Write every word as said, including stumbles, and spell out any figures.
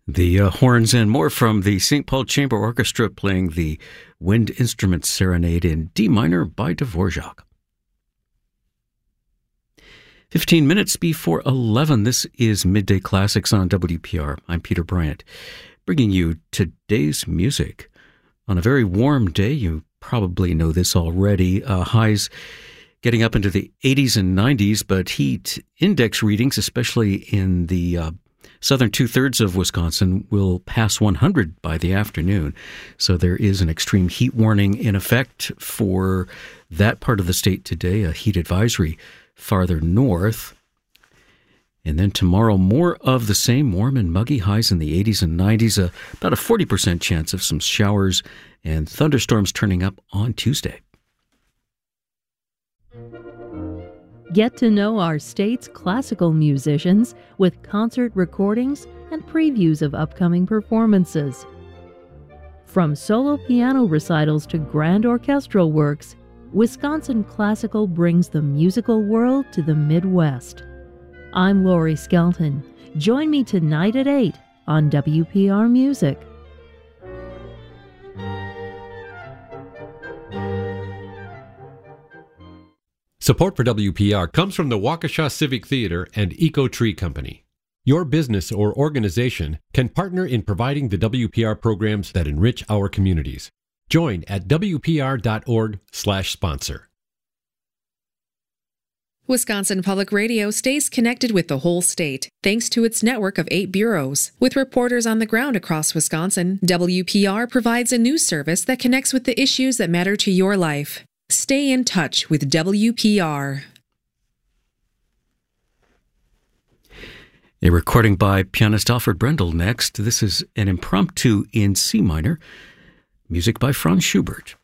The uh, horns and more from the Saint Paul Chamber Orchestra playing the Wind Instrument Serenade in D minor by Dvorak. Fifteen minutes before eleven, this is Midday Classics on W P R. I'm Peter Bryant, bringing you today's music. On a very warm day, you probably know this already, uh, highs getting up into the eighties and nineties, but heat index readings, especially in the uh, southern two-thirds of Wisconsin, will pass one hundred by the afternoon. So there is an extreme heat warning in effect for that part of the state today, a heat advisory farther north. And then tomorrow, more of the same, warm and muggy, highs in the eighties and nineties, uh, about a forty percent chance of some showers and thunderstorms turning up on Tuesday. Get to know our state's classical musicians with concert recordings and previews of upcoming performances. From solo piano recitals to grand orchestral works, Wisconsin Classical brings the musical world to the Midwest. I'm Lori Skelton. Join me tonight at eight on W P R Music. Support for W P R comes from the Waukesha Civic Theater and Eco Tree Company. Your business or organization can partner in providing the W P R programs that enrich our communities. Join at W P R dot org slash sponsor. Wisconsin Public Radio stays connected with the whole state, thanks to its network of eight bureaus. With reporters on the ground across Wisconsin, W P R provides a news service that connects with the issues that matter to your life. Stay in touch with W P R. A recording by pianist Alfred Brendel next. This is an impromptu in C minor, music by Franz Schubert.